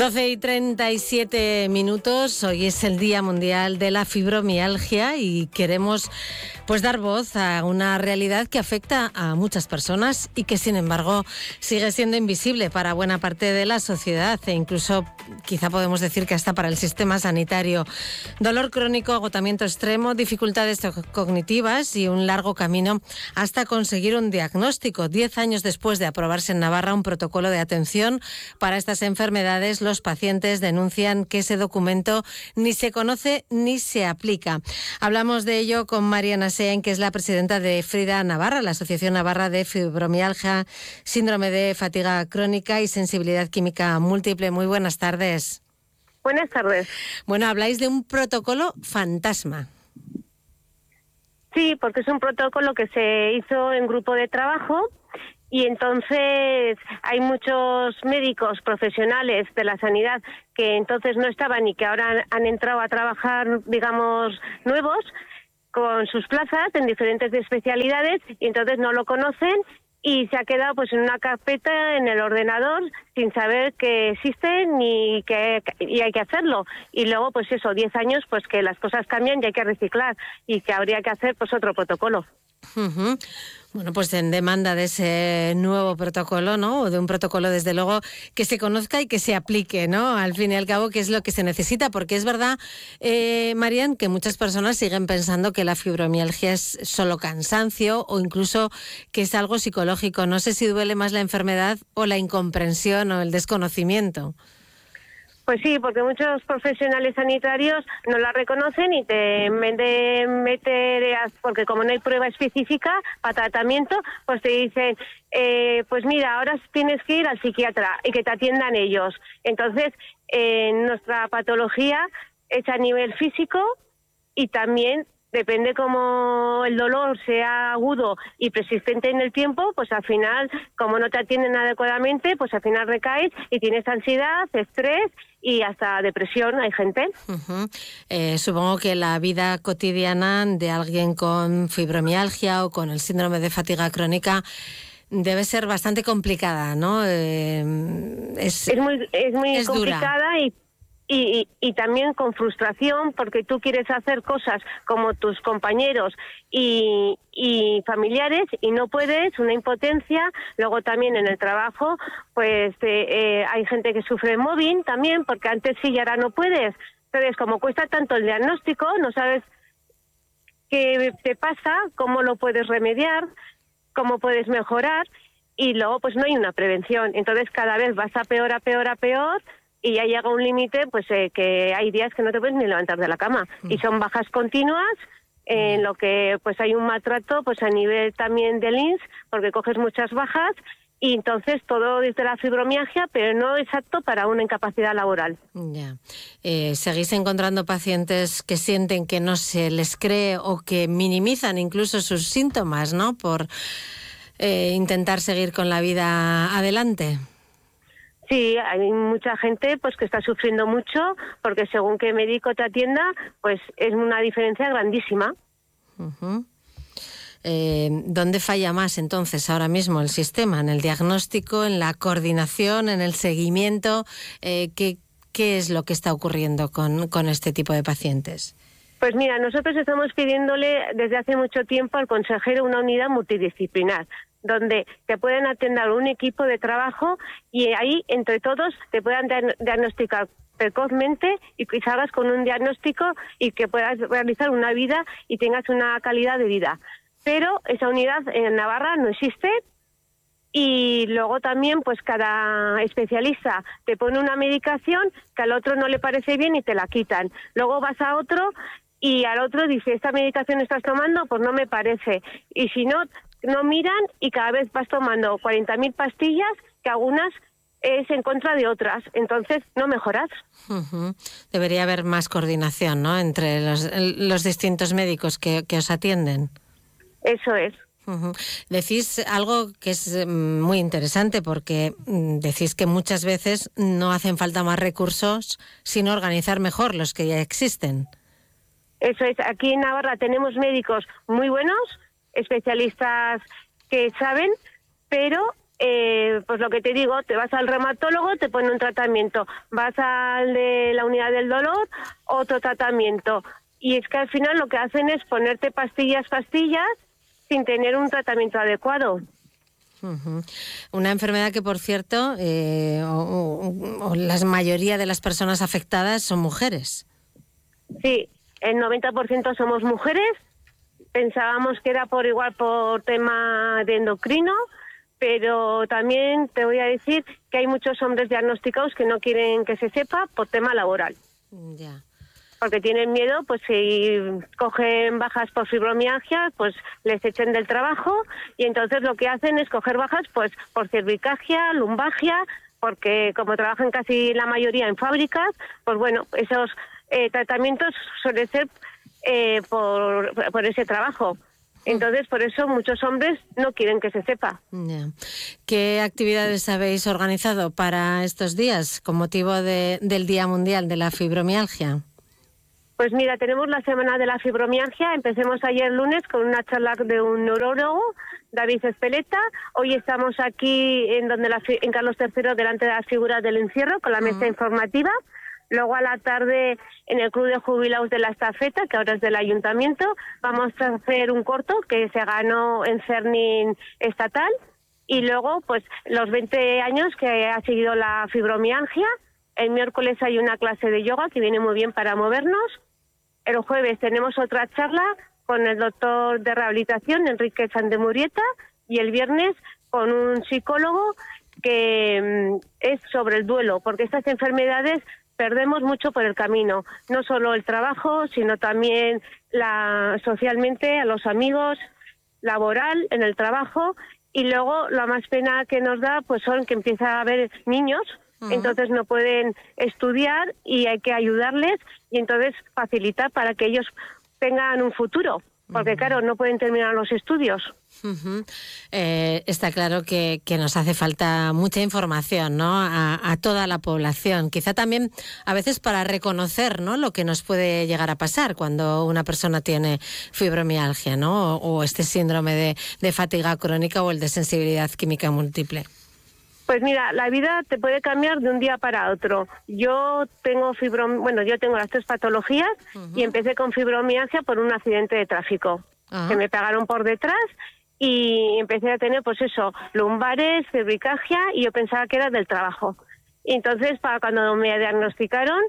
12:37. Hoy es el Día Mundial de la Fibromialgia y queremos dar voz a una realidad que afecta a muchas personas y que sin embargo sigue siendo invisible para buena parte de la sociedad e incluso quizá podemos decir que hasta para el sistema sanitario. Dolor crónico, agotamiento extremo, dificultades cognitivas y un largo camino hasta conseguir un diagnóstico. 10 años después de aprobarse en Navarra un protocolo de atención para estas enfermedades, los pacientes denuncian que ese documento ni se conoce ni se aplica. Hablamos de ello con Mariana Sean, que es la presidenta de FRIDA Navarra, la Asociación Navarra de Fibromialgia, Síndrome de Fatiga Crónica y Sensibilidad Química Múltiple. Muy buenas tardes. Buenas tardes. Bueno, habláis de un protocolo fantasma. Sí, porque es un protocolo que se hizo en grupo de trabajo. Y entonces hay muchos médicos profesionales de la sanidad que entonces no estaban y que ahora han entrado a trabajar, digamos, nuevos, con sus plazas en diferentes especialidades, y entonces no lo conocen y se ha quedado pues en una carpeta en el ordenador sin saber que existe ni que y hay que hacerlo. Y luego pues eso, 10 años pues que las cosas cambian y hay que reciclar y que habría que hacer pues otro protocolo. Uh-huh. Bueno, pues en demanda de ese nuevo protocolo, ¿no? O de un protocolo, desde luego, que se conozca y que se aplique, ¿no? Al fin y al cabo, que es lo que se necesita, porque es verdad, Marian, que muchas personas siguen pensando que la fibromialgia es solo cansancio o incluso que es algo psicológico. No sé si duele más la enfermedad o la incomprensión o el desconocimiento. Pues sí, porque muchos profesionales sanitarios no la reconocen y te meter, porque como no hay prueba específica para tratamiento, pues te dicen, pues mira, ahora tienes que ir al psiquiatra y que te atiendan ellos. Entonces, nuestra patología es a nivel físico y también depende cómo el dolor sea agudo y persistente en el tiempo, pues al final, como no te atienden adecuadamente, pues al final recaes y tienes ansiedad, estrés y hasta depresión. Hay gente. Uh-huh. Supongo que la vida cotidiana de alguien con fibromialgia o con el síndrome de fatiga crónica debe ser bastante complicada, ¿no? Es muy complicada dura. Y también con frustración, porque tú quieres hacer cosas como tus compañeros y familiares y no puedes, una impotencia. Luego también en el trabajo pues hay gente que sufre mobbing también, porque antes sí y ahora no puedes. Entonces, como cuesta tanto el diagnóstico, no sabes qué te pasa, cómo lo puedes remediar, cómo puedes mejorar, y luego pues no hay una prevención. Entonces cada vez vas a peor, y ya llega un límite pues que hay días que no te puedes ni levantar de la cama. Y son bajas continuas, en lo que pues hay un maltrato pues a nivel también del INS, porque coges muchas bajas, y entonces todo desde la fibromialgia, pero no es apto para una incapacidad laboral. Ya. ¿Seguís encontrando pacientes que sienten que no se les cree o que minimizan incluso sus síntomas, ¿no? Por intentar seguir con la vida adelante? Sí, hay mucha gente pues que está sufriendo mucho, porque según qué médico te atienda, pues es una diferencia grandísima. Uh-huh. ¿Dónde falla más entonces ahora mismo el sistema? ¿En el diagnóstico, en la coordinación, en el seguimiento? ¿Qué es lo que está ocurriendo con este tipo de pacientes? Pues mira, nosotros estamos pidiéndole desde hace mucho tiempo al consejero una unidad multidisciplinar, donde te pueden atender un equipo de trabajo y ahí entre todos te puedan diagnosticar precozmente y que salgas con un diagnóstico y que puedas realizar una vida y tengas una calidad de vida. Pero esa unidad en Navarra no existe. Y luego también pues cada especialista te pone una medicación que al otro no le parece bien y te la quitan. Luego vas a otro y al otro dice, ¿esta medicación estás tomando? Pues no me parece. Y si no, no miran y cada vez vas tomando 40.000 pastillas, que algunas es en contra de otras. Entonces no mejoras. Uh-huh. Debería haber más coordinación, ¿no?, entre los distintos médicos que os atienden. Eso es. Uh-huh. Decís algo que es muy interesante, porque decís que muchas veces no hacen falta más recursos, sino organizar mejor los que ya existen. Eso es. Aquí en Navarra tenemos médicos muy buenos, especialistas que saben, pero pues lo que te digo, te vas al reumatólogo, te pone un tratamiento, vas al de la unidad del dolor, otro tratamiento. Y es que al final lo que hacen es ponerte pastillas sin tener un tratamiento adecuado. Uh-huh. Una enfermedad que, por cierto, la mayoría de las personas afectadas son mujeres. Sí, el 90% somos mujeres. Pensábamos que era por tema de endocrino, pero también te voy a decir que hay muchos hombres diagnosticados que no quieren que se sepa por tema laboral. Ya. Porque tienen miedo, pues si cogen bajas por fibromialgia, pues les echen del trabajo, y entonces lo que hacen es coger bajas pues por cervicagia, lumbalgia, porque como trabajan casi la mayoría en fábricas, pues bueno, esos tratamientos suelen ser por ese trabajo. Entonces, por eso muchos hombres no quieren que se sepa. Yeah. ¿Qué actividades habéis organizado para estos días con motivo del Día Mundial de la Fibromialgia? Pues mira, tenemos la Semana de la Fibromialgia. Empecemos ayer lunes con una charla de un neurólogo, David Espeleta. Hoy estamos aquí en Carlos III, delante de las figuras del encierro, con la mesa informativa. Luego a la tarde en el Club de Jubilados de la Estafeta, que ahora es del Ayuntamiento, vamos a hacer un corto que se ganó en Cernin estatal. Y luego, pues, los 20 años que ha seguido la fibromialgia. El miércoles hay una clase de yoga que viene muy bien para movernos. El jueves tenemos otra charla con el doctor de rehabilitación, Enrique Sandemurieta, y el viernes con un psicólogo que es sobre el duelo, porque estas enfermedades perdemos mucho por el camino, no solo el trabajo, sino también socialmente, a los amigos, laboral, en el trabajo, y luego la más pena que nos da pues son que empieza a haber niños. Entonces no pueden estudiar y hay que ayudarles y entonces facilitar para que ellos tengan un futuro, porque claro, no pueden terminar los estudios. Está claro que nos hace falta mucha información, ¿no? A toda la población, quizá también a veces para reconocer, ¿no?, lo que nos puede llegar a pasar cuando una persona tiene fibromialgia, ¿no? O este síndrome de fatiga crónica o el de sensibilidad química múltiple. Pues mira, la vida te puede cambiar de un día para otro. Yo tengo las 3 patologías y empecé con fibromialgia por un accidente de tráfico. Que me pegaron por detrás y empecé a tener, pues eso, lumbares, cervicagia, y yo pensaba que era del trabajo. Y entonces, para cuando me diagnosticaron,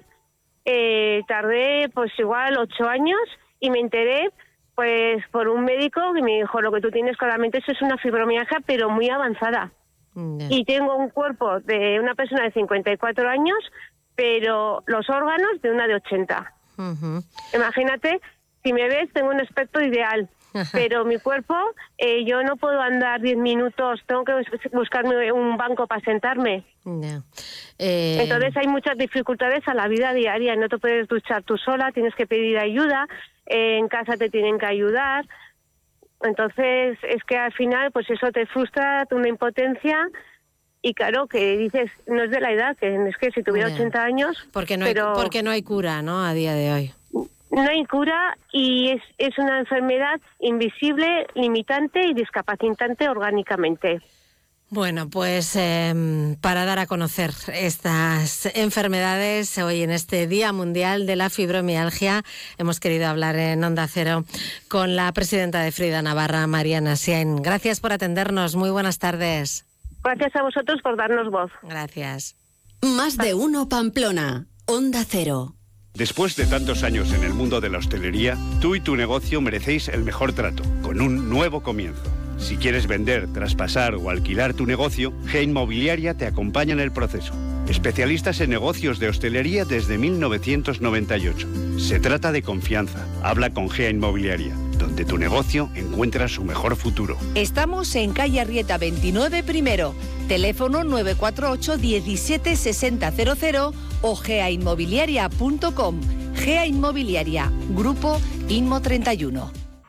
tardé pues igual 8 años y me enteré pues por un médico que me dijo, lo que tú tienes claramente eso es una fibromialgia, pero muy avanzada. Y tengo un cuerpo de una persona de 54 años, pero los órganos de una de 80. Imagínate, si me ves, tengo un aspecto ideal, pero mi cuerpo, yo no puedo andar 10 minutos, tengo que buscarme un banco para sentarme. Entonces hay muchas dificultades a la vida diaria, no te puedes duchar tú sola, tienes que pedir ayuda, en casa te tienen que ayudar. Entonces, es que al final, pues eso te frustra, una impotencia, y claro, que dices, no es de la edad, que es que si tuviera 80 años... Porque no hay cura, ¿no?, a día de hoy. No hay cura y es una enfermedad invisible, limitante y discapacitante orgánicamente. Bueno, pues para dar a conocer estas enfermedades, hoy en este Día Mundial de la Fibromialgia, hemos querido hablar en Onda Cero con la presidenta de Frida Navarra, Mariana Siain. Gracias por atendernos, muy buenas tardes. Gracias a vosotros por darnos voz. Gracias. Más de uno Pamplona, Onda Cero. Después de tantos años en el mundo de la hostelería, tú y tu negocio merecéis el mejor trato, con un nuevo comienzo. Si quieres vender, traspasar o alquilar tu negocio, G Inmobiliaria te acompaña en el proceso. Especialistas en negocios de hostelería desde 1998. Se trata de confianza. Habla con G Inmobiliaria, donde tu negocio encuentra su mejor futuro. Estamos en calle Arrieta 29 primero, teléfono 948 17 60 00 o geainmobiliaria.com. Gea Inmobiliaria, Grupo Inmo 31.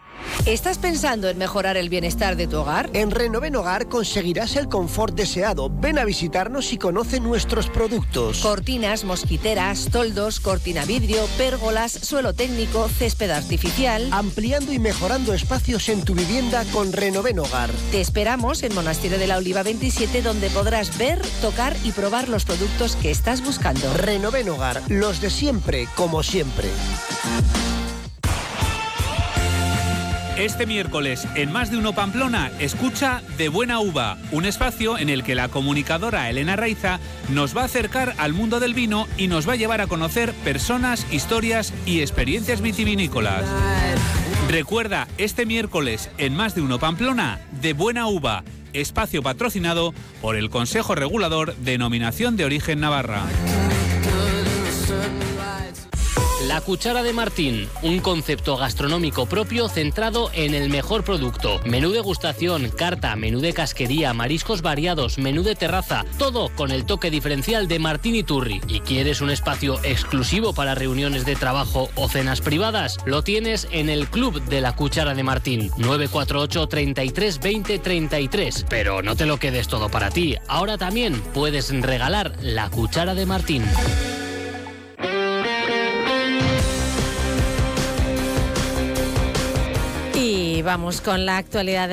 ¿Estás pensando en mejorar el bienestar de tu hogar? En Renoven Hogar conseguirás el confort deseado. Ven a visitarnos y conoce nuestros productos. Cortinas, mosquiteras, toldos, cortina vidrio, pérgolas, suelo técnico, césped artificial. Ampliando y mejorando espacios en tu vivienda con Renoven Hogar. Te esperamos en Monasterio de la Oliva 27, donde podrás ver, tocar y probar los productos que estás buscando. Renoven Hogar, los de siempre, como siempre. Este miércoles, en Más de Uno Pamplona, escucha De Buena Uva, un espacio en el que la comunicadora Elena Raiza nos va a acercar al mundo del vino y nos va a llevar a conocer personas, historias y experiencias vitivinícolas. Recuerda, este miércoles, en Más de Uno Pamplona, De Buena Uva, espacio patrocinado por el Consejo Regulador de Denominación de Origen Navarra. La Cuchara de Martín, un concepto gastronómico propio centrado en el mejor producto. Menú degustación, carta, menú de casquería, mariscos variados, menú de terraza, todo con el toque diferencial de Martín Iturri. ¿Y quieres un espacio exclusivo para reuniones de trabajo o cenas privadas? Lo tienes en el Club de la Cuchara de Martín, 948 33 20 33. Pero no te lo quedes todo para ti, ahora también puedes regalar la Cuchara de Martín. Y vamos con la actualidad